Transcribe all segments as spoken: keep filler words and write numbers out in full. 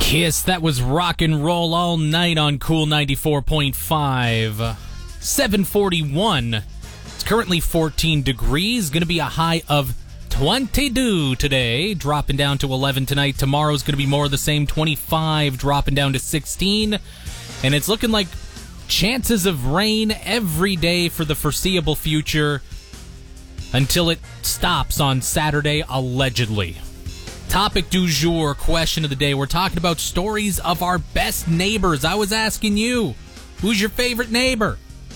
Kiss, that was rock and roll all night on Cool ninety-four point five. seven forty-one. It's currently fourteen degrees. Going to be a high of twenty-two today, dropping down to eleven tonight. Tomorrow's going to be more of the same, twenty-five, dropping down to sixteen. And it's looking like chances of rain every day for the foreseeable future until it stops on Saturday, allegedly. Topic du jour, question of the day. We're talking about stories of our best neighbors. I was asking you, who's your favorite neighbor?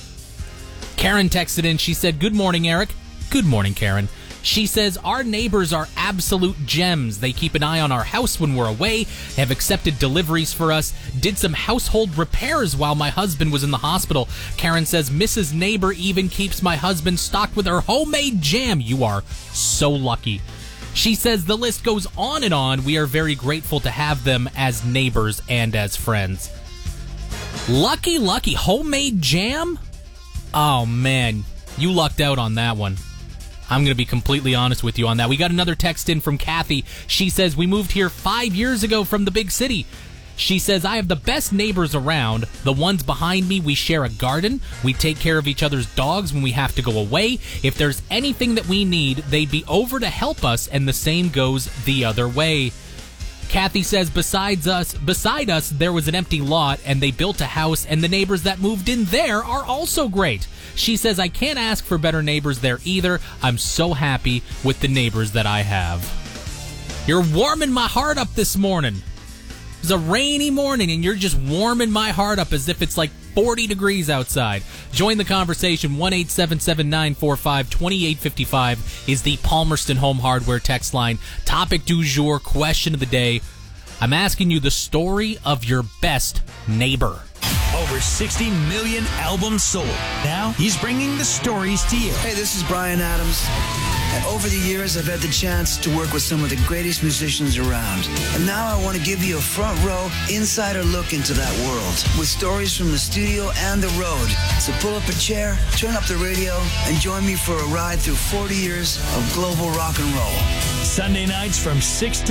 Karen texted in. She said, good morning, Eric. Good morning, Karen. She says, our neighbors are absolute gems. They keep an eye on our house when we're away, have accepted deliveries for us, did some household repairs while my husband was in the hospital. Karen says, Missus Neighbor even keeps my husband stocked with her homemade jam. You are so lucky. She says the list goes on and on. We are very grateful to have them as neighbors and as friends. Lucky, lucky. Homemade jam? Oh, man. You lucked out on that one. I'm going to be completely honest with you on that. We got another text in from Kathy. She says, we moved here five years ago from the big city. She says, I have the best neighbors around. The ones behind me, we share a garden. We take care of each other's dogs when we have to go away. If there's anything that we need, they'd be over to help us, and the same goes the other way. Kathy says, besides us, beside us, there was an empty lot, and they built a house, and the neighbors that moved in there are also great. She says, I can't ask for better neighbors there either. I'm so happy with the neighbors that I have. You're warming my heart up this morning. It's a rainy morning, and you're just warming my heart up as if it's like forty degrees outside. Join the conversation. one eight seven seven nine four five two eight five five is the Palmerston Home Hardware text line. Topic du jour, question of the day. I'm asking you the story of your best neighbor. Over sixty million albums sold. Now he's bringing the stories to you. Hey, this is Bryan Adams. And over the years, I've had the chance to work with some of the greatest musicians around. And now I want to give you a front row, insider look into that world with stories from the studio and the road. So pull up a chair, turn up the radio, and join me for a ride through forty years of global rock and roll. Sunday nights from six to